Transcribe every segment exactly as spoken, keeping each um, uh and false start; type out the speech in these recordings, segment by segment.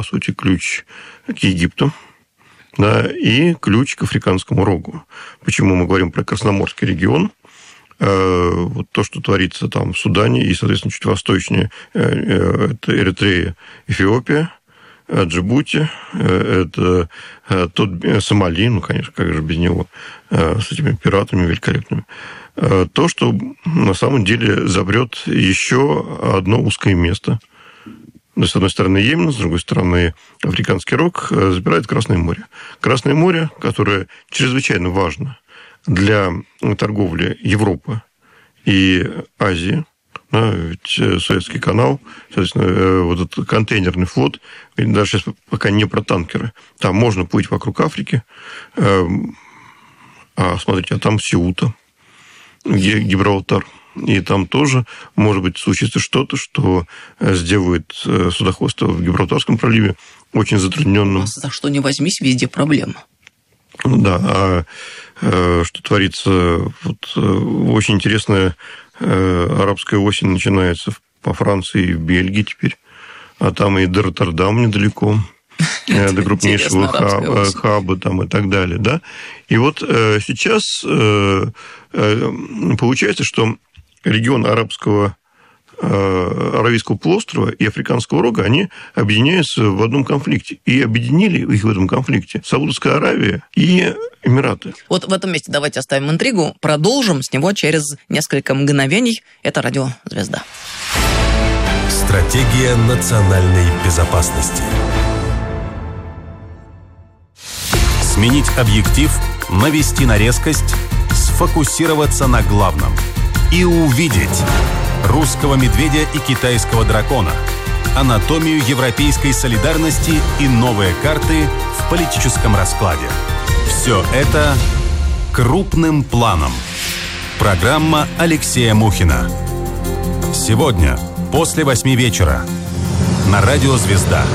сути, ключ к Египту, да, и ключ к Африканскому рогу. Почему мы говорим про Красноморский регион? Вот то, что творится там в Судане и, соответственно, чуть восточнее, это Эритрея, Эфиопия, Джибути, это тот Сомали, ну, конечно, как же без него, с этими пиратами великолепными. То, что на самом деле забрет еще одно узкое место. С одной стороны Йемен, с другой стороны Африканский рог, забирает Красное море. Красное море, которое чрезвычайно важно для торговли Европы и Азии. Да, ведь Суэцкий канал, соответственно, вот этот контейнерный флот, даже сейчас пока не про танкеры, там можно плыть вокруг Африки, а смотрите, а там Сеута, Гибралтар, и там тоже, может быть, случится что-то, что сделает судоходство в Гибралтарском проливе очень затрудненным. За что не возьмись, везде проблема. Да, а что творится, вот, очень интересная арабская осень начинается по Франции и в Бельгии теперь, а там и до Роттердама недалеко, до крупнейшего хаба, хаба там и так далее, да. И вот сейчас получается, что регион арабского Аравийского полуострова и Африканского рога, они объединяются в одном конфликте. И объединили их в этом конфликте Саудовская Аравия и Эмираты. Вот в этом месте давайте оставим интригу, продолжим с него через несколько мгновений. Это «Радио Звезда». Стратегия национальной безопасности. Сменить объектив, навести на резкость, сфокусироваться на главном и увидеть русского медведя и китайского дракона, анатомию европейской солидарности и новые карты в политическом раскладе. Все это крупным планом. Программа Алексея Мухина. Сегодня после восьми вечера на Радио Звезда.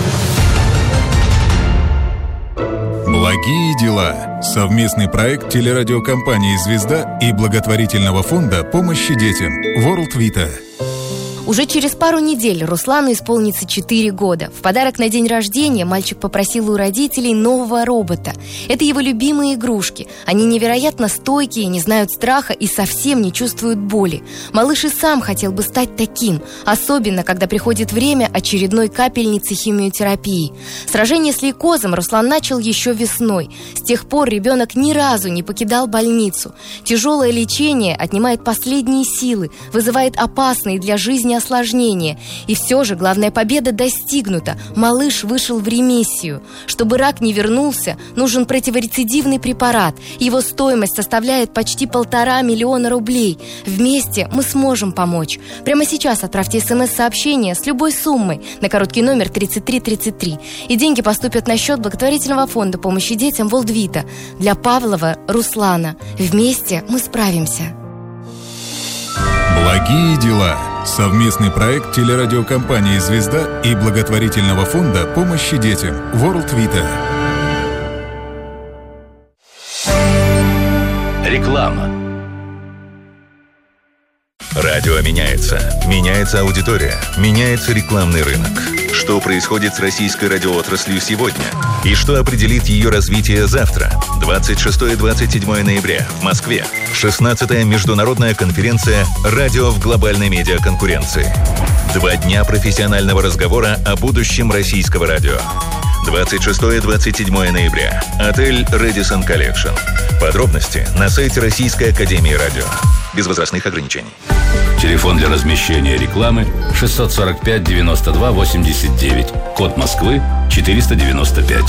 Благие дела. Совместный проект телерадиокомпании «Звезда» и благотворительного фонда помощи детям World Vita. Уже через пару недель Руслану исполнится четыре года. В подарок на день рождения мальчик попросил у родителей нового робота. Это его любимые игрушки. Они невероятно стойкие, не знают страха и совсем не чувствуют боли. Малыш и сам хотел бы стать таким, особенно когда приходит время очередной капельницы химиотерапии. Сражение с лейкозом Руслан начал еще весной. С тех пор ребенок ни разу не покидал больницу. Тяжелое лечение отнимает последние силы, вызывает опасные для жизни осложнения. И все же главная победа достигнута. Малыш вышел в ремиссию. Чтобы рак не вернулся, нужен противорецидивный препарат. Его стоимость составляет почти полтора миллиона рублей. Вместе мы сможем помочь. Прямо сейчас отправьте смс-сообщение с любой суммой на короткий номер тридцать три тридцать три. И деньги поступят на счет благотворительного фонда помощи детям World Vita для Павлова Руслана. Вместе мы справимся. Благие дела. Совместный проект телерадиокомпании «Звезда» и благотворительного фонда помощи детям World Vita. Реклама. Радио меняется. Меняется аудитория. Меняется рекламный рынок. Что происходит с российской радиоотраслью сегодня? И что определит ее развитие завтра? двадцать шестого - двадцать седьмого ноября в Москве. шестнадцатая международная конференция «Радио в глобальной медиаконкуренции». Два дня профессионального разговора о будущем российского радио. двадцать шестого - двадцать седьмого ноября. Отель «Рэдисон Коллекшн». Подробности на сайте Российской академии радио. Без возрастных ограничений. Телефон для размещения рекламы шестьсот сорок пять девяносто два восемьдесят девять. Код Москвы четыреста девяносто пять.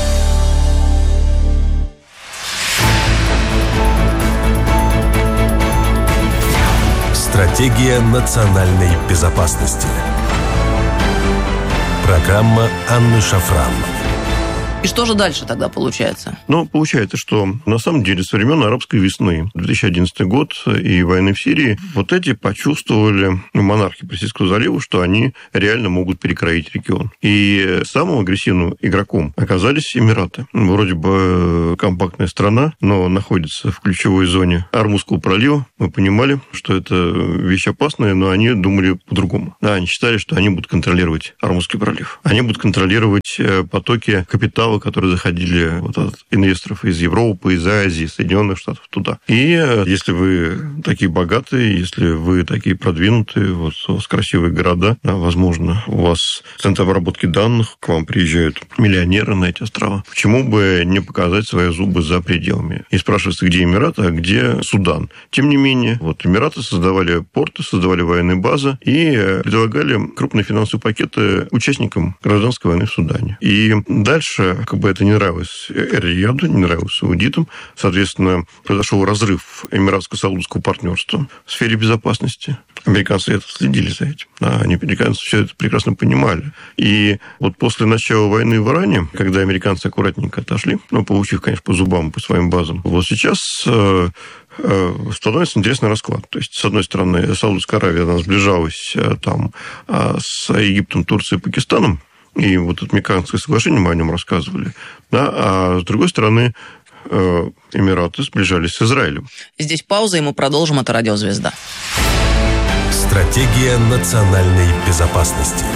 Стратегия национальной безопасности. Программа Анны Шафран. И что же дальше тогда получается? Ну, получается, что на самом деле со времен арабской весны, две тысячи одиннадцатый год и войны в Сирии, вот эти почувствовали монархи Персидского залива, что они реально могут перекроить регион. И самым агрессивным игроком оказались Эмираты. Вроде бы компактная страна, но находится в ключевой зоне Ормузского пролива. Мы понимали, что это вещь опасная, но они думали по-другому. Да, они считали, что они будут контролировать Ормузский пролив. Они будут контролировать потоки капитала, которые заходили вот от инвесторов из Европы, из Азии, Соединенных Штатов туда. И если вы такие богатые, если вы такие продвинутые, вот у вас красивые города, да, возможно, у вас центр обработки данных, к вам приезжают миллионеры на эти острова, почему бы не показать свои зубы за пределами? И спрашивается, где Эмираты, а где Судан? Тем не менее, вот Эмираты создавали порты, создавали военные базы и предлагали крупные финансовые пакеты участникам гражданской войны в Судане. И дальше, как бы это не нравилось Эр-Рияду, не нравилось саудитам, соответственно, произошел разрыв эмиратско-саудовского партнерства в сфере безопасности. Американцы это следили за этим. Да, они, американцы, все это прекрасно понимали. И вот после начала войны в Иране, когда американцы аккуратненько отошли, ну, получив, конечно, по зубам, по своим базам, вот сейчас становится интересный расклад. То есть, с одной стороны, Саудовская Аравия, она сближалась там с Египтом, Турцией, Пакистаном, и вот это Меканское соглашение, мы о нем рассказывали, да, а с другой стороны, Эмираты сближались с Израилем. Здесь пауза, и мы продолжим. Это «Радио Звезда». Стратегия национальной безопасности.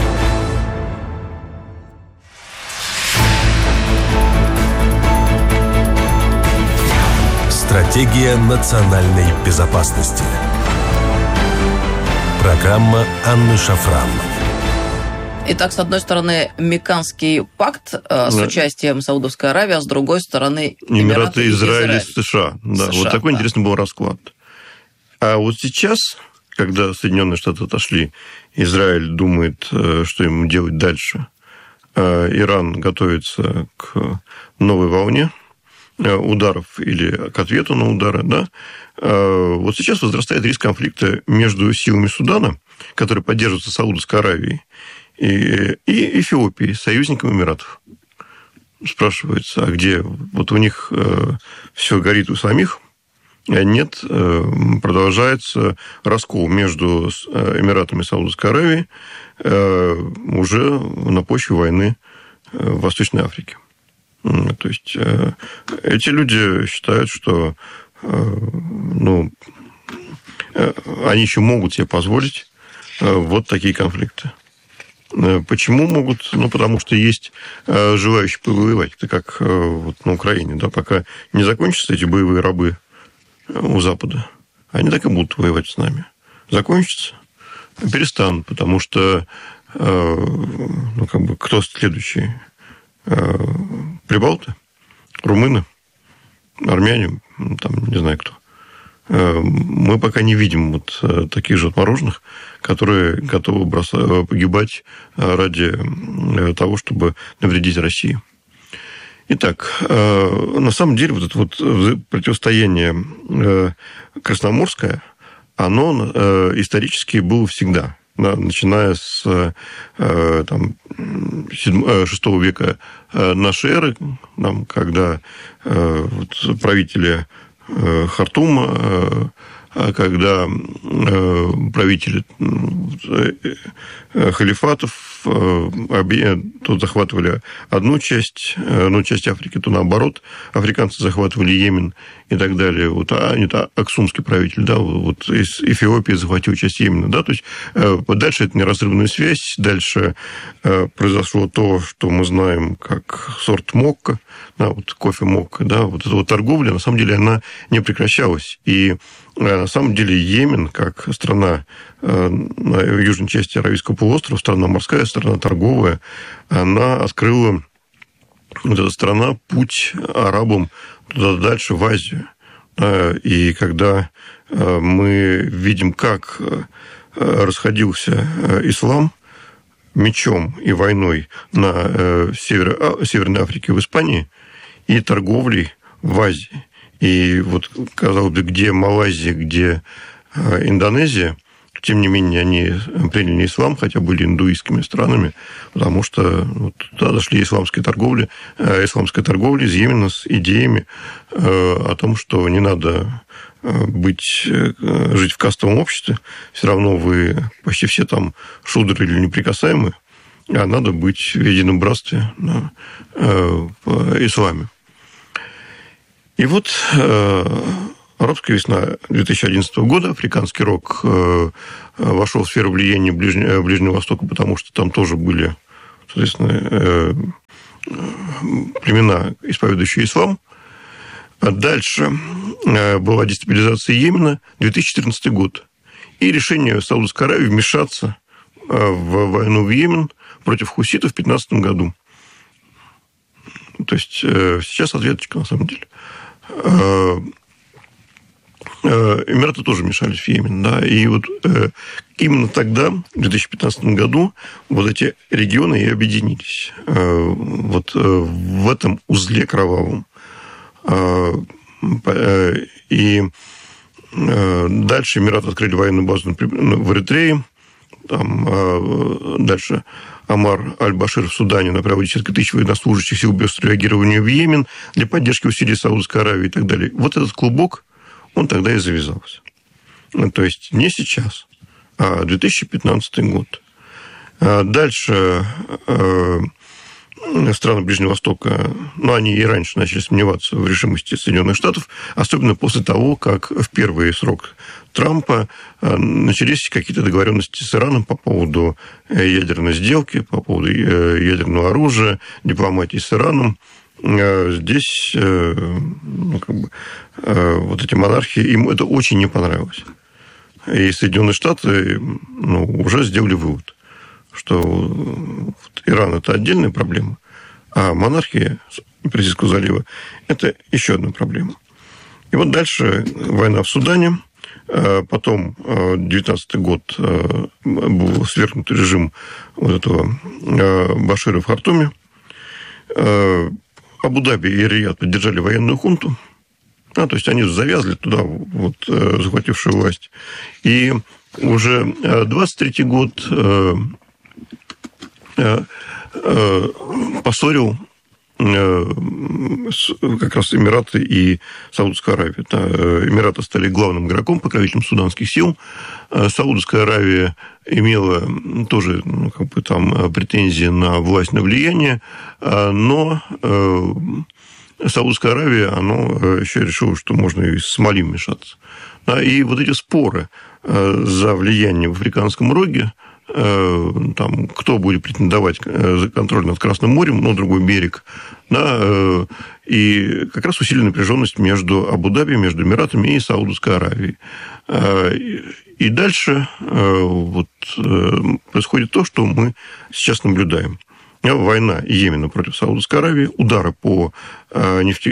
Стратегия национальной безопасности. Программа Анны Шафран. Итак, с одной стороны, Меканский пакт э, с да. участием Саудовской Аравии, а с другой стороны, Эмираты, Эмираты Израиль и США. Да, США. Вот такой да. интересный был расклад. А вот сейчас, когда Соединенные Штаты отошли, Израиль думает, что ему делать дальше. Иран готовится к новой волне ударов или к ответу на удары. Да? Вот сейчас возрастает риск конфликта между силами Судана, которые поддерживаются Саудовской Аравией, и, и Эфиопией, союзником Эмиратов. Спрашивается, а где? Вот у них все горит у самих. Нет, продолжается раскол между Эмиратами и Саудовской Аравией уже на почве войны в Восточной Африке. То есть эти люди считают, что ну, они еще могут себе позволить вот такие конфликты. Почему могут? Ну, потому что есть желающие повоевать. Это как вот на Украине, да, пока не закончатся эти боевые рабы у Запада, они так и будут воевать с нами. Закончится, перестанут, потому что ну, как бы, кто следующий? Прибалты, румыны, армяне, там, не знаю кто. Мы пока не видим вот таких же отмороженных, которые готовы бросать, погибать ради того, чтобы навредить России. Итак, на самом деле вот это вот противостояние красноморское, оно исторически было всегда. Да, начиная с там, шестого века нашей эры, там, когда вот, правители Хартума, когда правители халифатов то захватывали одну часть, одну часть Африки, то наоборот, африканцы захватывали Йемен и так далее. Вот, а не то аксумский правитель, да, вот из Эфиопии захватил часть Йемена. Да, то есть дальше это неразрывная связь, дальше произошло то, что мы знаем как сорт мокка, да, вот кофе мокка, да, вот эта вот торговля, на самом деле, она не прекращалась. И на самом деле Йемен, как страна на южной части Аравийского полуострова, страна морская, страна торговая, она открыла, вот эта страна, путь арабам туда дальше, в Азию. И когда мы видим, как расходился ислам мечом и войной на север, Северной Африке, в Испании, и торговлей в Азии. И вот, казалось бы, где Малайзия, где Индонезия, тем не менее, они приняли ислам, хотя были индуистскими странами, потому что вот, туда дошли исламские торговли, э, исламская торговля из Йемена с идеями э, о том, что не надо быть, э, жить в кастовом обществе, все равно вы почти все там шудры или неприкасаемые, а надо быть в едином братстве да, э, в исламе. И вот... Э, Арабская весна две тысячи одиннадцатого года, африканский рок вошел в сферу влияния Ближнего, Ближнего Востока, потому что там тоже были, соответственно, племена, исповедующие ислам. А дальше была дестабилизация Йемена, две тысячи четырнадцатый год, и решение Саудовской Аравии вмешаться в войну в Йемен против хуситов в две тысячи пятнадцатом году. То есть сейчас ответочка, на самом деле. Эмираты тоже мешались в Йемен, да, и вот э, именно тогда, в две тысячи пятнадцатом году, вот эти регионы и объединились. Э, вот э, в этом узле кровавом. Э, э, и э, дальше Эмираты открыли военную базу в Эритрее, там, э, дальше Амар Аль-Башир в Судане направил десятки тысяч военнослужащих сил быстрого реагирования в Йемен для поддержки усилий Саудовской Аравии и так далее. Вот этот клубок, он тогда и завязался. То есть не сейчас, а две тысячи пятнадцатый год. Дальше страны Ближнего Востока, ну, они и раньше начали сомневаться в решимости Соединенных Штатов, особенно после того, как в первый срок Трампа начались какие-то договоренности с Ираном по поводу ядерной сделки, по поводу ядерного оружия, дипломатии с Ираном. Здесь ну, как бы, вот эти монархии, им это очень не понравилось. И Соединенные Штаты ну, уже сделали вывод, что вот Иран – это отдельная проблема, а монархия Персидского залива – это еще одна проблема. И вот дальше война в Судане, потом девятнадцатый год был свергнут режим вот этого Башира в Хартуме, Абу-Даби и Рияд поддержали военную хунту, а, то есть они завязли туда, вот, захватившую власть. И уже двадцать третий год поссорил как раз Эмираты и Саудовская Аравия. Эмираты стали главным игроком, покровителем суданских сил. Саудовская Аравия имела тоже ну, как бы, там, претензии на власть, на влияние, но Саудовская Аравия, она еще решила, что можно и с Мали вмешаться. И вот эти споры за влияние в Африканском роге, там, кто будет претендовать за контроль над Красным морем, ну, другой берег, да, и как раз усилили напряженность между Абу-Даби, между Эмиратами и Саудовской Аравией. И дальше вот, происходит то, что мы сейчас наблюдаем. Война Йемена против Саудовской Аравии, удары по нефти...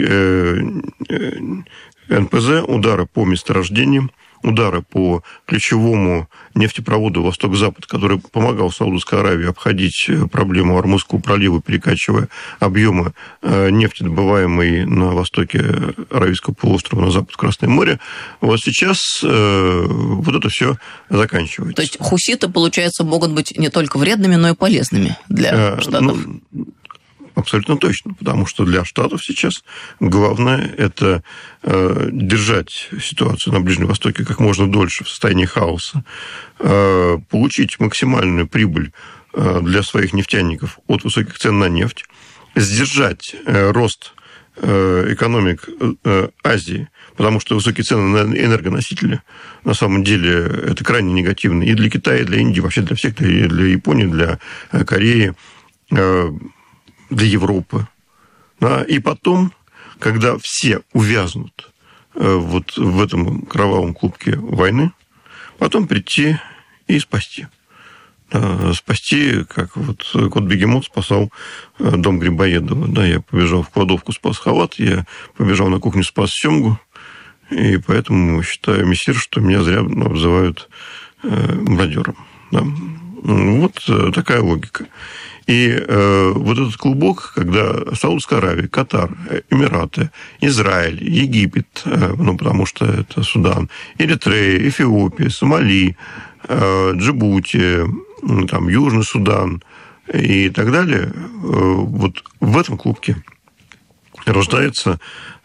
эн пэ зэ, удары по месторождениям, удары по ключевому нефтепроводу Восток-Запад, который помогал Саудовской Аравии обходить проблему Ормузского пролива, перекачивая объемы нефти, добываемой на востоке Аравийского полуострова, на запад в Красное море. Вот сейчас вот это все заканчивается. То есть хуситы, получается, могут быть не только вредными, но и полезными для а, Штатов? Ну, абсолютно точно, потому что для Штатов сейчас главное – это держать ситуацию на Ближнем Востоке как можно дольше в состоянии хаоса, получить максимальную прибыль для своих нефтяников от высоких цен на нефть, сдержать рост экономик Азии, потому что высокие цены на энергоносители на самом деле это крайне негативно и для Китая, и для Индии, вообще для всех, для Японии, для Кореи, для Европы. Да? И потом, когда все увязнут вот в этом кровавом клубке войны, потом прийти и спасти. Да, спасти, как вот кот-бегемот спасал дом Грибоедова. Да, я побежал в кладовку, спас халат, я побежал на кухню, спас семгу, и поэтому считаю, мессир, что меня зря обзывают мародером. Да. Вот такая логика. И э, вот этот клубок, когда Саудовская Аравия, Катар, Эмираты, Израиль, Египет, э, ну, потому что это Судан, Эритрея, Эфиопия, Сомали, Джибути, там, Южный Судан и так далее, вот в этом клубке рождается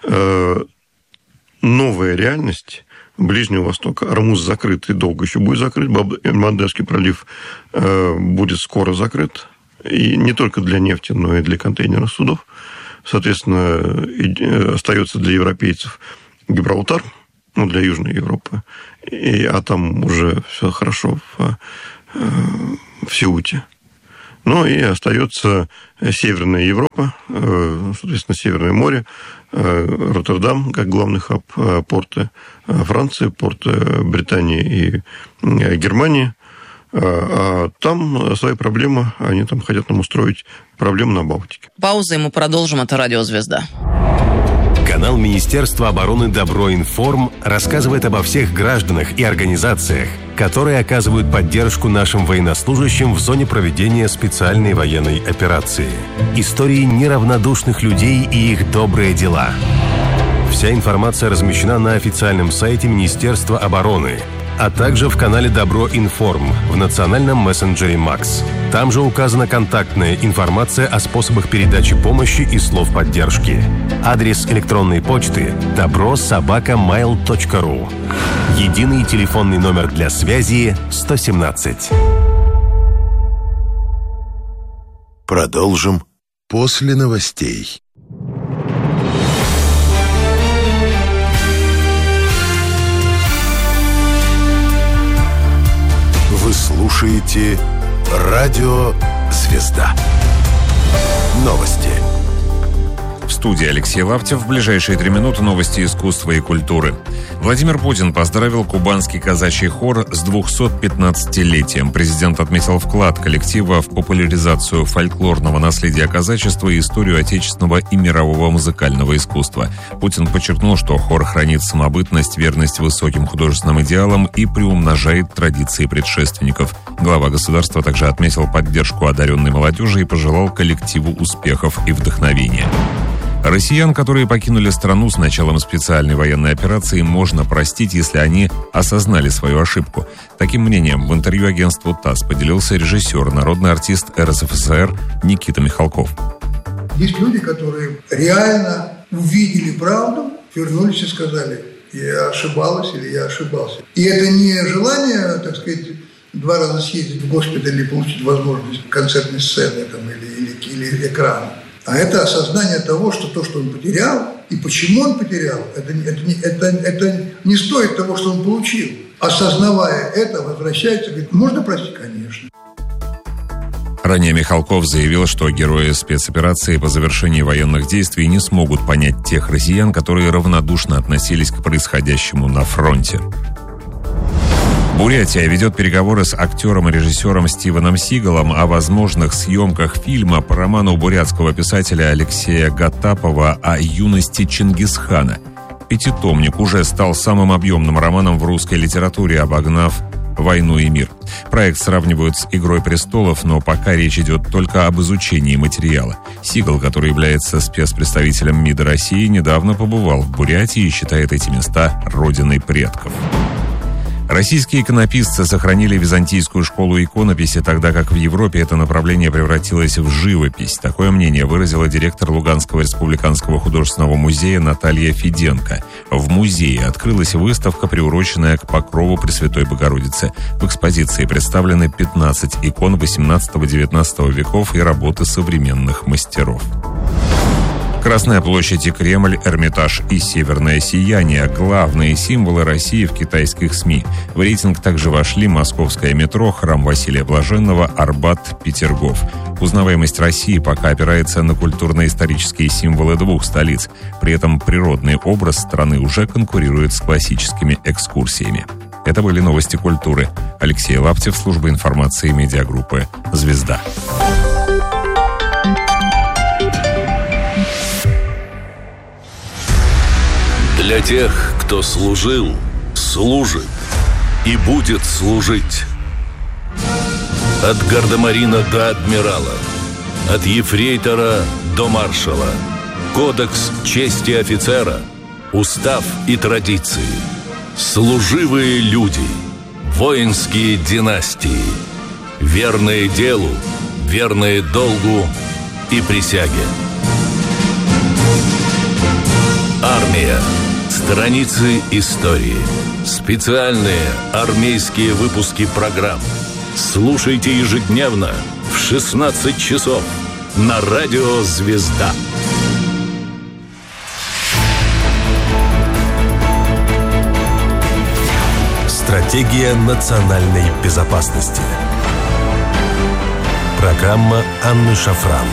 новая реальность Ближнего Востока. Ормуз закрыт и долго еще будет закрыт. Баб-эль-Мандебский пролив будет скоро закрыт. И не только для нефти, но и для контейнерных судов. Соответственно, остается для европейцев Гибралтар, ну, для Южной Европы. И, а там уже все хорошо в, в Сеуте. Ну, и остается Северная Европа, соответственно, Северное море, Роттердам, как главный хаб, порты Франции, порты Британии и Германии. А там своя проблема, они там хотят нам устроить проблему на Балтике. Пауза, и мы продолжим. Это «Радио Звезда». Канал Министерства обороны «Добро-Информ» рассказывает обо всех гражданах и организациях, которые оказывают поддержку нашим военнослужащим в зоне проведения специальной военной операции. Истории неравнодушных людей и их добрые дела. Вся информация размещена на официальном сайте Министерства обороны, а также в канале «Добро-Информ» в национальном мессенджере «Макс». Там же указана контактная информация о способах передачи помощи и слов поддержки. Адрес электронной почты добро собака майл точка ру. Единый телефонный номер для связи сто семнадцать. Продолжим после новостей. Вы слушаете «Радио Звезда». Новости. В студии Алексей Лаптев. В ближайшие три минуты новости искусства и культуры. Владимир Путин поздравил кубанский казачий хор с двухсот-пятнадцатилетием. Президент отметил вклад коллектива в популяризацию фольклорного наследия казачества и историю отечественного и мирового музыкального искусства. Путин подчеркнул, что хор хранит самобытность, верность высоким художественным идеалам и приумножает традиции предшественников. Глава государства также отметил поддержку одаренной молодежи и пожелал коллективу успехов и вдохновения. Россиян, которые покинули страну с началом специальной военной операции, можно простить, если они осознали свою ошибку. Таким мнением в интервью агентству ТАСС поделился режиссер, народный артист эр эс эф эс эр Никита Михалков. Есть люди, которые реально увидели правду, вернулись и сказали: я ошибалась или я ошибался. И это не желание, так сказать, два раза съездить в госпиталь и получить возможность концертной сцены там, или, или, или экрана. А это осознание того, что то, что он потерял, и почему он потерял, это, это, это, это не стоит того, что он получил. Осознавая это, возвращается и говорит: можно простить? Конечно. Ранее Михалков заявил, что герои спецоперации по завершении военных действий не смогут понять тех россиян, которые равнодушно относились к происходящему на фронте. Бурятия ведет переговоры с актером и режиссером Стивеном Сигалом о возможных съемках фильма по роману бурятского писателя Алексея Гатапова о юности Чингисхана. Пятитомник уже стал самым объемным романом в русской литературе, обогнав «Войну и мир». Проект сравнивают с «Игрой престолов», но пока речь идет только об изучении материала. Сигал, который является спецпредставителем МИДа России, недавно побывал в Бурятии и считает эти места родиной предков. Российские иконописцы сохранили византийскую школу иконописи, тогда как в Европе это направление превратилось в живопись. Такое мнение выразила директор Луганского республиканского художественного музея Наталья Фиденко. В музее открылась выставка, приуроченная к Покрову Пресвятой Богородицы. В экспозиции представлены пятнадцать икон восемнадцатого-девятнадцатого веков и работы современных мастеров. Красная площадь и Кремль, Эрмитаж и Северное сияние – главные символы России в китайских СМИ. В рейтинг также вошли московское метро, храм Василия Блаженного, Арбат, Петергоф. Узнаваемость России пока опирается на культурно-исторические символы двух столиц. При этом природный образ страны уже конкурирует с классическими экскурсиями. Это были новости культуры. Алексей Лаптев, служба информации медиагруппы «Звезда». Для тех, кто служил, служит и будет служить. От гардемарина до адмирала, от ефрейтора до маршала. Кодекс чести офицера, устав и традиции. Служивые люди. воинские династии. Верные делу, верные долгу и присяге. Армия. Страницы истории. Специальные армейские выпуски программ. Слушайте ежедневно в шестнадцать часов на радио «Звезда». Стратегия национальной безопасности. Программа Анны Шафран.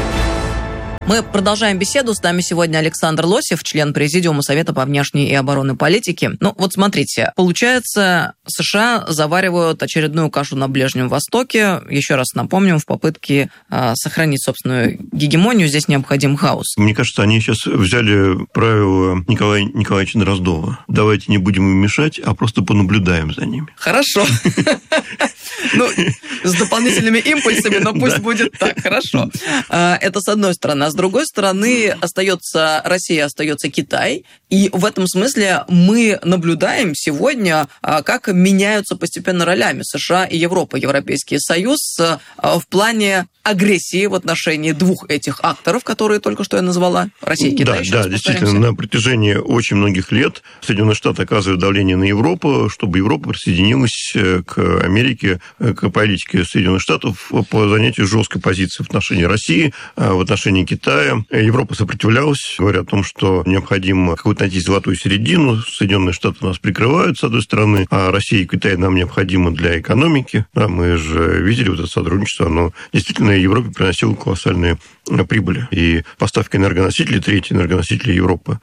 Мы продолжаем беседу. С нами сегодня Александр Лосев, член Президиума Совета по внешней и оборонной политике. Ну, вот смотрите, получается, США заваривают очередную кашу на Ближнем Востоке. Еще раз напомним, в попытке э, сохранить собственную гегемонию здесь необходим хаос. Мне кажется, они сейчас взяли правило Николая Николаевича Дроздова. Давайте не будем им мешать, а просто понаблюдаем за ними. Хорошо. Ну, с дополнительными импульсами, но пусть будет так, хорошо. Это с одной стороны. А с другой стороны, остается Россия, остается Китай. И в этом смысле мы наблюдаем сегодня, как меняются постепенно ролями США и Европа, Европейский Союз в плане агрессии в отношении двух этих акторов, которые только что я назвала, Россия и Китай. Да, да, действительно, на протяжении очень многих лет Соединенные Штаты оказывают давление на Европу, чтобы Европа присоединилась к Америке, к политике Соединенных Штатов по занятию жесткой позиции в отношении России, в отношении Китая. Европа сопротивлялась, говоря о том, что необходимо какую-то найти золотую середину. Соединенные Штаты нас прикрывают, с одной стороны, а Россия и Китай нам необходимы для экономики. Да, мы же видели вот это сотрудничество, оно действительно Европе приносило колоссальные прибыли. И поставки энергоносителей, третьи энергоносители Европы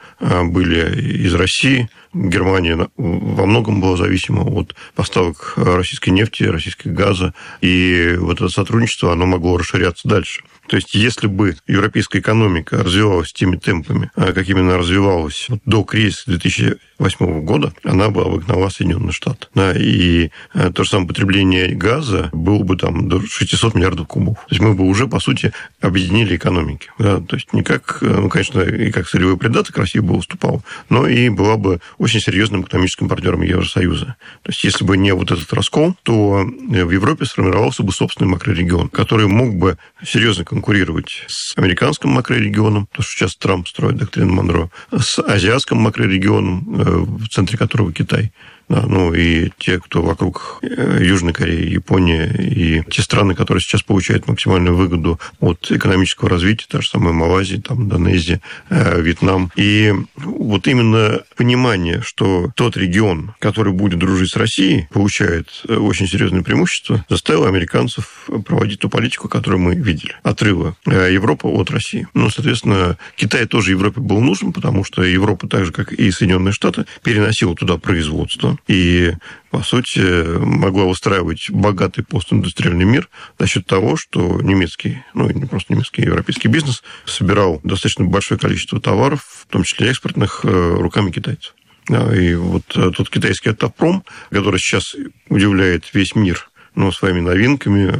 были из России. Германия во многом была зависима от поставок российской нефти, российского газа. И вот это сотрудничество, оно могло расширяться дальше. То есть, если бы европейская экономика развивалась теми темпами, какими она развивалась до кризиса две тысячи восьмого года, она бы обогнала Соединенные Штаты. Да, и то же самое потребление газа было бы там до шестисот миллиардов кубов. То есть, мы бы уже, по сути, объединили экономики. Да, то есть, не как, ну, конечно, и как сырьевой придаток Россия бы уступала, но и была бы очень серьезным экономическим партнером Евросоюза. То есть, если бы не вот этот раскол, то в Европе сформировался бы собственный макрорегион, который мог бы серьезно конкурировать с американским макрорегионом, то, что сейчас Трамп строит доктрину Монро, с азиатским макрорегионом, в центре которого Китай. Да, ну и те, кто вокруг Южной Кореи, Япония и те страны, которые сейчас получают максимальную выгоду от экономического развития, та же самая Малайзия, там, Индонезия, Вьетнам. И вот именно понимание, что тот регион, который будет дружить с Россией, получает очень серьезное преимущество, заставило американцев проводить ту политику, которую мы видели. Отрыва Европы от России. Ну, соответственно, Китай тоже Европе был нужен, потому что Европа, так же, как и Соединенные Штаты, переносила туда производство. И, по сути, могла устраивать богатый постиндустриальный мир за счет того, что немецкий, ну, не просто немецкий, европейский бизнес собирал достаточно большое количество товаров, в том числе экспортных, руками китайцев. И вот тот китайский автопром, который сейчас удивляет весь мир, ну, своими новинками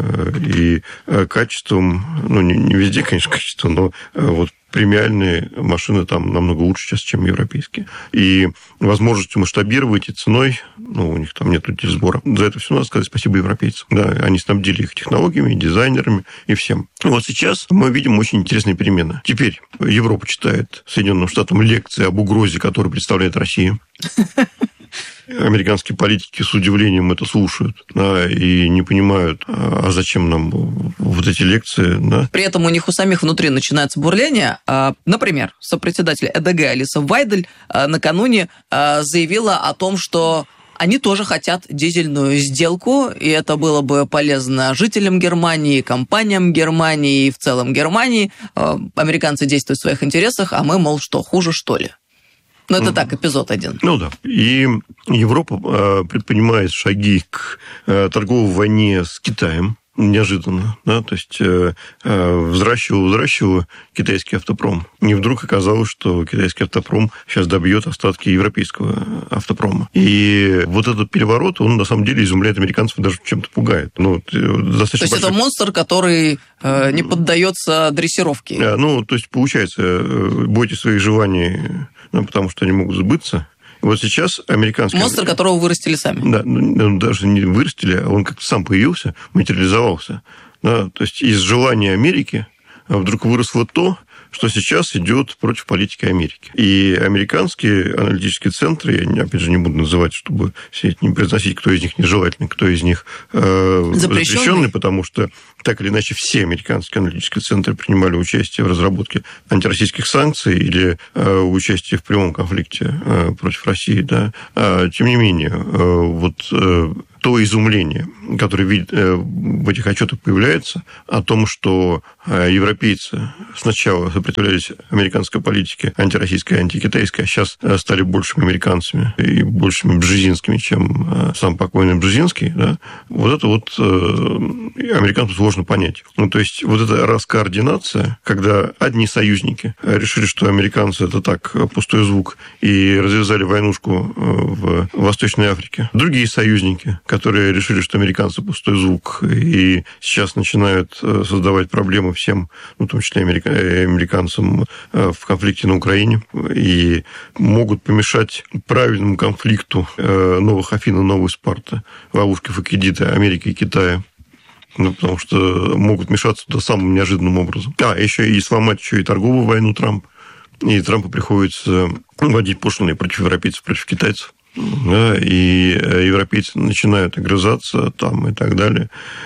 и качеством, ну, не, не везде, конечно, качество, но вот премиальные машины там намного лучше сейчас, чем европейские. И возможностью масштабировать и ценой, ну, у них там нет сбора. За это все надо сказать спасибо европейцам. Да, они снабдили их технологиями, дизайнерами и всем. Вот сейчас мы видим очень интересные перемены. Теперь Европа читает Соединенным Штатам лекции об угрозе, которую представляет Россия. Американские политики с удивлением это слушают, да, и не понимают, а зачем нам вот эти лекции. Да. При этом у них у самих внутри начинается бурление. Например, сопредседатель ЭДГ Алиса Вайдель накануне заявила о том, что они тоже хотят дизельную сделку, и это было бы полезно жителям Германии, компаниям Германии и в целом Германии. Американцы действуют в своих интересах, а мы, мол, что, хуже, что ли? Ну, это так, эпизод один. Ну, да. И Европа предпринимает шаги к торговой войне с Китаем неожиданно. Да? То есть, взращивал, взращивал китайский автопром. И вдруг оказалось, что китайский автопром сейчас добьет остатки европейского автопрома. И вот этот переворот, он, на самом деле, изумляет американцев и даже чем-то пугает. Ну, достаточно то есть, большой... это монстр, который э, не поддается дрессировке. Ну, то есть, получается, бойтесь своих желаний, ну, потому что они могут сбыться, Вот сейчас американский... Монстр, которого вырастили сами. Да, ну, даже не вырастили, а он как-то сам появился, материализовался. Да, то есть из желания Америки вдруг выросло то, что сейчас идет против политики Америки. И американские аналитические центры, я, опять же, не буду называть, чтобы все это не произносить, кто из них нежелательный, кто из них э, запрещенный, потому что так или иначе все американские аналитические центры принимали участие в разработке антироссийских санкций или э, участие в прямом конфликте э, против России. Да. А, тем не менее, э, вот... Э, то изумление, которое в этих отчетах появляется, о том, что европейцы сначала сопротивлялись американской политике антироссийской, антикитайской, а сейчас стали большими американцами и большими бжезинскими, чем сам покойный Бжезинский, да, вот это вот американцам сложно понять. Ну, то есть, вот эта раскоординация, когда одни союзники решили, что американцы – это так, пустой звук, и развязали войнушку в Восточной Африке. Другие союзники, которые решили, что американцы пустой звук, и сейчас начинают создавать проблемы всем, ну, в том числе американцам в конфликте на Украине, и могут помешать правильному конфликту новых Афин и новой Спарты, ловушки Фукидида, Америки и Китая. Ну, потому что могут мешаться туда самым неожиданным образом. А, еще и сломать еще и торговую войну Трампа. И Трампу приходится вводить пошлины против европейцев, против китайцев. Да, и европейцы начинают огрызаться там и так далее.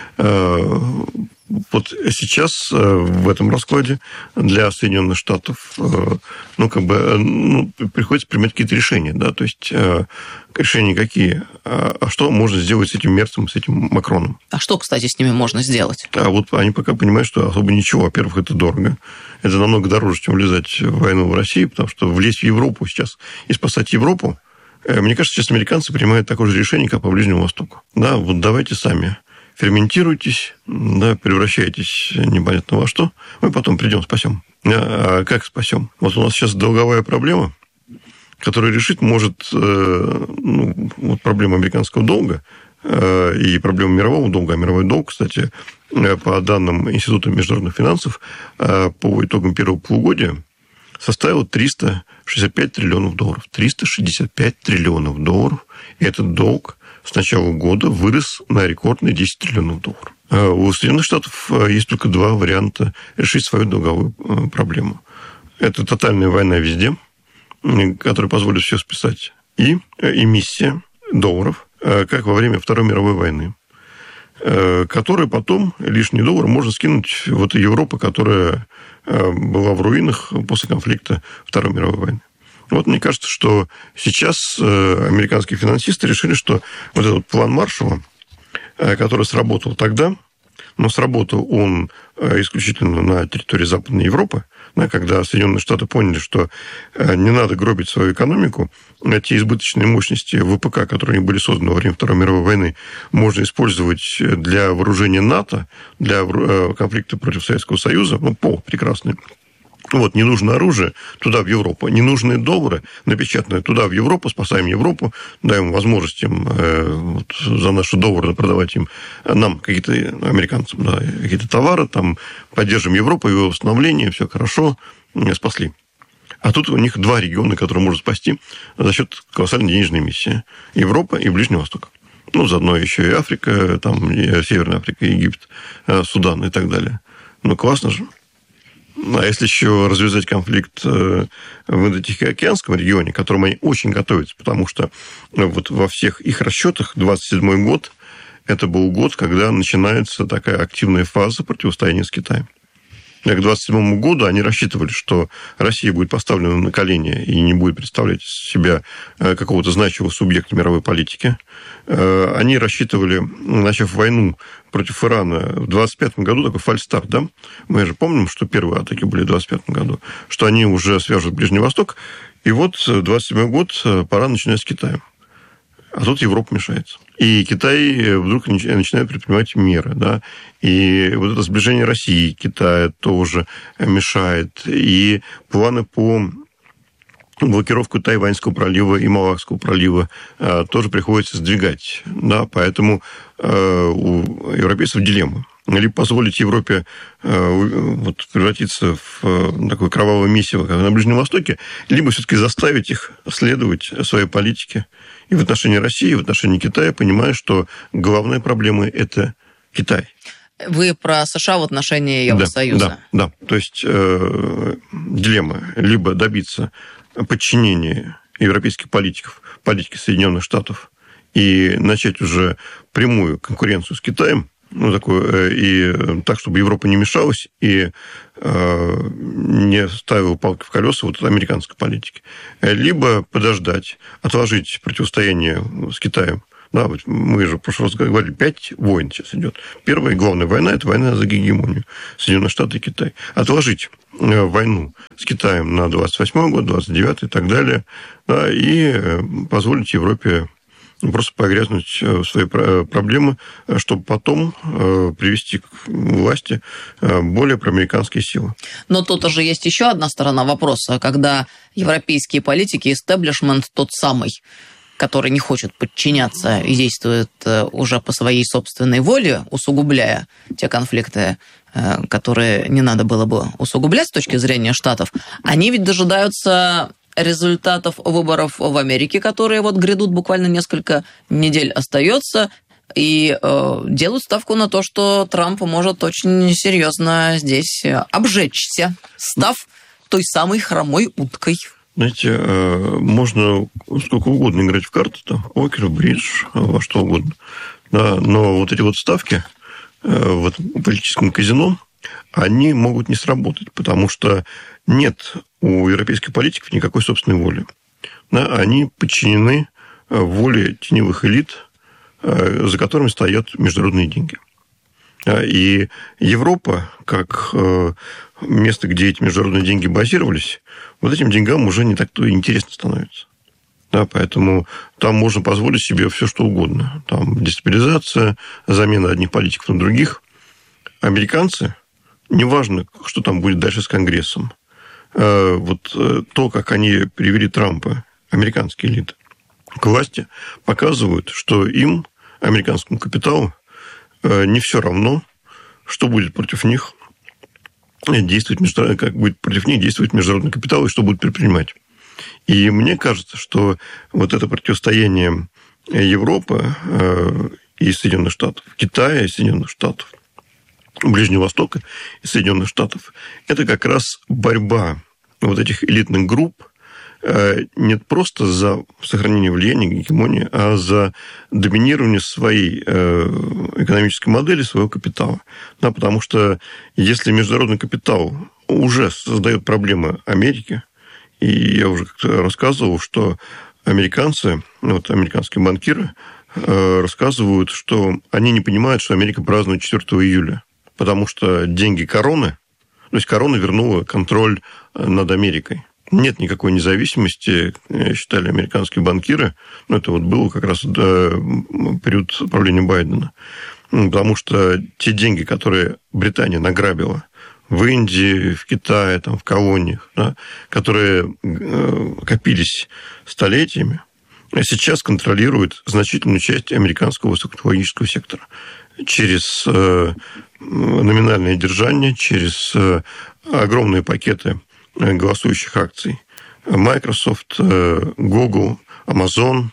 Вот сейчас в этом раскладе для Соединенных Штатов, ну, как бы, ну, приходится принимать какие-то решения, да, то есть решения какие? А что можно сделать с этим Мерцем, с этим Макроном? А что, кстати, с ними можно сделать? А вот они пока понимают, что особо ничего. Во-первых, это дорого. Это намного дороже, чем влезать в войну в России, потому что влезть в Европу сейчас и спасать Европу, мне кажется, сейчас американцы принимают такое же решение, как по Ближнему Востоку. Да, вот давайте сами ферментируйтесь, да, превращайтесь непонятно во что, мы потом придем, спасем. А как спасем? Вот у нас сейчас долговая проблема, которую решить может, ну, вот проблема американского долга и проблема мирового долга. А мировой долг, кстати, по данным Института международных финансов, по итогам первого полугодия составил триста шестьдесят пять триллионов долларов. триста шестьдесят пять триллионов долларов. И этот долг с начала года вырос на рекордные десять триллионов долларов. У Соединенных Штатов есть только два варианта решить свою долговую проблему. Это тотальная война везде, которая позволит все списать, и эмиссия долларов, как во время Второй мировой войны, которые потом лишние доллары можно скинуть в эту Европу, которая была в руинах после конфликта Второй мировой войны. Вот мне кажется, что сейчас американские финансисты решили, что вот этот план Маршалла, который сработал тогда, но сработал он исключительно на территории Западной Европы, да, когда Соединенные Штаты поняли, что не надо гробить свою экономику, те избыточные мощности ВПК, которые были созданы во время Второй мировой войны, можно использовать для вооружения НАТО, для конфликта против Советского Союза, ну, пол прекрасный. Вот, не нужно оружие, туда, в Европу. Ненужные доллары, напечатанные туда, в Европу, спасаем Европу, даем возможность им э, вот, за наши доллары продавать им, нам, какие-то американцам, да, какие-то товары, там, поддержим Европу, его восстановление, все хорошо, спасли. А тут у них два региона, которые можно спасти за счет колоссальной денежной эмиссии. Европа и Ближний Восток. Ну, заодно еще и Африка, там, и Северная Африка, Египет, Судан и так далее. Ну, классно же. А если еще развязать конфликт в Индо-Тихоокеанском регионе, к которому они очень готовятся, потому что вот во всех их расчетах двадцать седьмой год – это был год, когда начинается такая активная фаза противостояния с Китаем. К двадцать седьмому году они рассчитывали, что Россия будет поставлена на колени и не будет представлять себя какого-то значимого субъекта мировой политики. Они рассчитывали, начав войну против Ирана в двадцать пятом году, такой фальстарт, да? Мы же помним, что первые атаки были в двадцать пятом году, что они уже свяжут Ближний Восток. И вот двадцать седьмой год пора начинать с Китая. А тут Европа мешается. И Китай вдруг начинает предпринимать меры. Да? И вот это сближение России и Китая тоже мешает. И планы по блокировку Тайваньского пролива и Малакского пролива тоже приходится сдвигать. Да? Поэтому у европейцев дилемма. либо позволить Европе вот, превратиться в такое кровавое месиво, как на Ближнем Востоке, либо все-таки заставить их следовать своей политике и в отношении России, и в отношении Китая, понимая, что главная проблема – это Китай. Вы про США в отношении Евросоюза. Да, да. То есть э, дилемма либо добиться подчинения европейских политиков, политики Соединенных Штатов, и начать уже прямую конкуренцию с Китаем, ну, такое, и так, чтобы Европа не мешалась и э, не ставила палки в колеса вот американской политики. Либо подождать, отложить противостояние с Китаем. Да, вот мы же в прошлый раз говорили, пять войн сейчас идет. Первая и главная война – это война за гегемонию Соединенных Штатов и Китай. Отложить войну с Китаем на двадцать восьмой год, двадцать девятый и так далее, да, и позволить Европе просто погрязнуть в свои проблемы, чтобы потом привести к власти более проамериканские силы. Но тут уже есть еще одна сторона вопроса, когда европейские политики, истеблишмент тот самый, который не хочет подчиняться и действует уже по своей собственной воле, усугубляя те конфликты, которые не надо было бы усугублять с точки зрения Штатов, они ведь дожидаются результатов выборов в Америке, которые вот грядут буквально несколько недель остается, и э, делают ставку на то, что Трамп может очень серьезно здесь обжечься, став той самой хромой уткой. Знаете, можно сколько угодно играть в карты, там, покер, бридж, во что угодно. Да, но вот эти вот ставки в этом политическом казино, они могут не сработать, потому что нет у европейских политиков никакой собственной воли. Да, они подчинены воле теневых элит, за которыми стоят международные деньги. И Европа, как место, где эти международные деньги базировались, вот этим деньгам уже не так-то интересно становится. Да, поэтому там можно позволить себе все, что угодно. Там дестабилизация, замена одних политиков на других. Американцы, неважно, что там будет дальше с Конгрессом, вот то, как они привели Трампа, американские элиты, к власти, показывают, что им, американскому капиталу, не все равно, что будет против них действовать международный, как будет против них действовать международный капитал и что будет предпринимать. И мне кажется, что вот это противостояние Европы и Соединенных Штатов, Китая и Соединенных Штатов, Ближнего Востока и Соединенных Штатов, это как раз борьба вот этих элитных групп не просто за сохранение влияния, гегемонии, а за доминирование своей экономической модели, своего капитала. Да, потому что если международный капитал уже создает проблемы Америке, и я уже как-то рассказывал, что американцы, вот американские банкиры, рассказывают, что они не понимают, что Америка празднует четвёртого июля, потому что деньги короны, то есть корона вернула контроль над Америкой. Нет никакой независимости, считали американские банкиры. Ну, это вот было как раз период правления Байдена. Потому что те деньги, которые Британия награбила в Индии, в Китае, там, в колониях, да, которые копились столетиями, сейчас контролируют значительную часть американского высокотехнологического сектора через номинальное держание, через огромные пакеты голосующих акций. Microsoft, Google, Amazon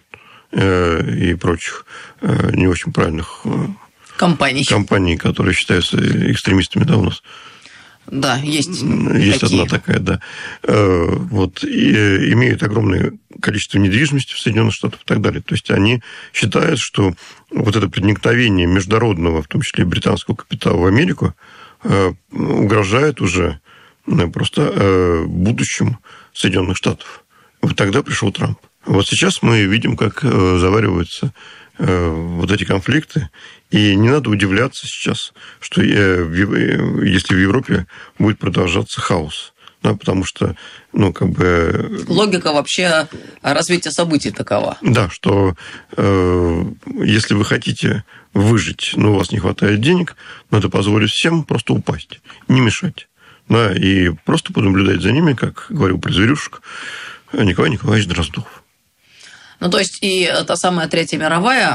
и прочих не очень правильных компаний, компаний, которые считаются экстремистами, да, у нас. Да, есть. Есть такие. Одна такая, да. Вот, и имеют огромное количество недвижимости в Соединенных Штатах и так далее. То есть они считают, что вот это проникновение международного, в том числе британского капитала в Америку, угрожает уже просто будущему Соединенных Штатов. Вот тогда пришел Трамп. Вот сейчас мы видим, как завариваются вот эти конфликты. И не надо удивляться сейчас, что если в Европе будет продолжаться хаос. Да, потому что, ну, как бы... Логика вообще развития событий такова. Да, что э, если вы хотите выжить, но у вас не хватает денег, надо позволить всем просто упасть, не мешать. Да, и просто понаблюдать за ними, как говорил про зверюшек Николай Николаевич Дроздов. Ну, то есть, и та самая Третья мировая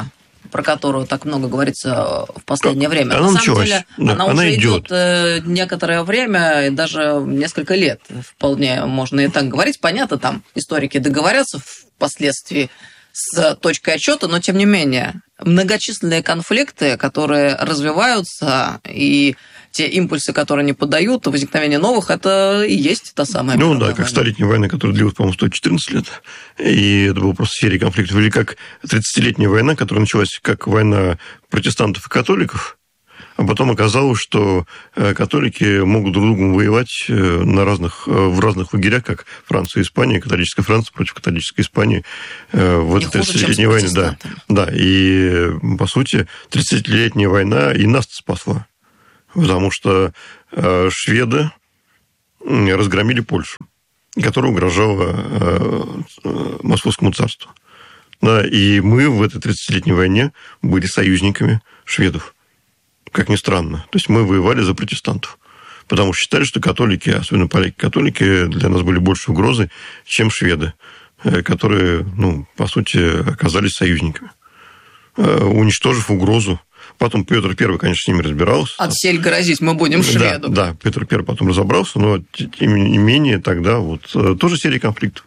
про которую так много говорится в последнее время. Она На началась. самом деле, Да, она, она уже идет. идет некоторое время, и даже несколько лет, вполне можно и так говорить. Понятно, там историки договорятся впоследствии с точкой отсчета, но тем не менее многочисленные конфликты, которые развиваются, и те импульсы, которые они подают, возникновение новых, это и есть та самая Ну мировая да, как война. столетняя война, которая длилась, по-моему, сто четырнадцать лет, и это была просто серия конфликтов, или как тридцатилетняя война, которая началась как война протестантов и католиков, а потом оказалось, что католики могут друг с другом воевать на разных, в разных лагерях, как Франция и Испания, католическая Франция против католической Испании в этой тридцатилетней войне. Да, да, и, по сути, тридцатилетняя война и нас спасла, потому что шведы разгромили Польшу, которая угрожала Московскому царству. Да, и мы в этой тридцатилетней войне были союзниками шведов. Как ни странно. То есть мы воевали за протестантов. Потому что считали, что католики, особенно поляки-католики, для нас были больше угрозой, чем шведы, которые, ну, по сути, оказались союзниками. Уничтожив угрозу. Потом Петр Первый, конечно, с ними разбирался. Отсель грозить мы будем шведу. Да, да, Петр Первый потом разобрался, но тем не менее тогда вот тоже серия конфликтов.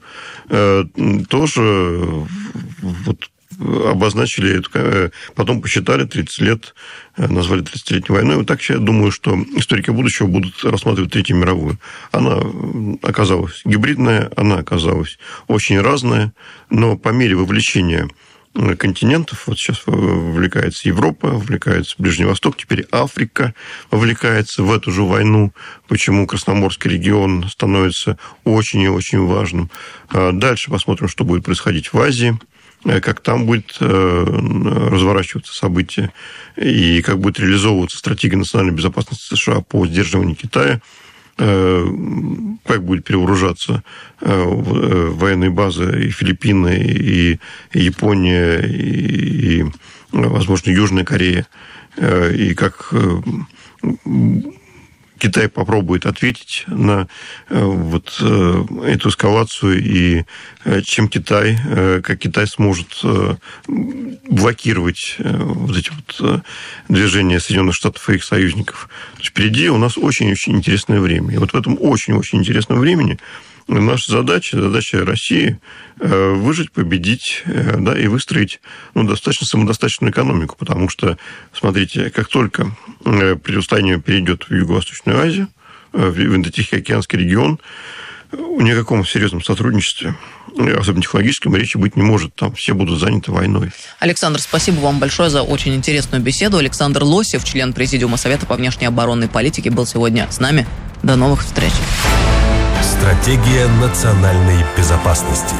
Тоже вот обозначили, эту, потом посчитали тридцать лет, назвали тридцатилетней войной. Вот так я думаю, что историки будущего будут рассматривать Третью мировую. Она оказалась гибридная, она оказалась очень разная, но по мере вовлечения континентов, вот сейчас вовлекается Европа, вовлекается Ближний Восток, теперь Африка вовлекается в эту же войну, почему Красноморский регион становится очень и очень важным. Дальше посмотрим, что будет происходить в Азии, как там будет разворачиваться события и как будет реализовываться стратегия национальной безопасности США по сдерживанию Китая, как будет перевооружаться военные базы и Филиппины, и Япония, и, возможно, Южная Корея, и как Китай попробует ответить на вот эту эскалацию, и чем Китай, как Китай сможет блокировать вот эти вот движения Соединенных Штатов и их союзников. Впереди у нас очень-очень интересное время. И вот в этом очень-очень интересном времени наша задача, задача России выжить, победить, да, и выстроить, ну, достаточно самодостаточную экономику, потому что, смотрите, как только противостояние перейдет в Юго-Восточную Азию, в Индо-Тихоокеанский регион, ни о каком серьезном сотрудничестве, особенно технологическом, речи быть не может. Там все будут заняты войной. Александр, спасибо вам большое за очень интересную беседу. Александр Лосев, член Президиума Совета по внешней оборонной политике, был сегодня с нами. До новых встреч. Стратегия национальной безопасности.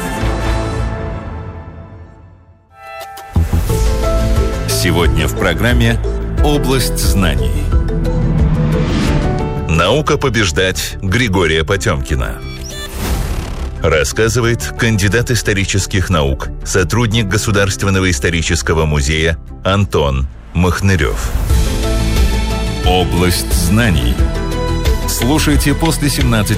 Сегодня в программе «Область знаний». Наука побеждать Григория Потемкина. Рассказывает кандидат исторических наук, сотрудник Государственного исторического музея Антон Махнырев. «Область знаний». Слушайте после семнадцати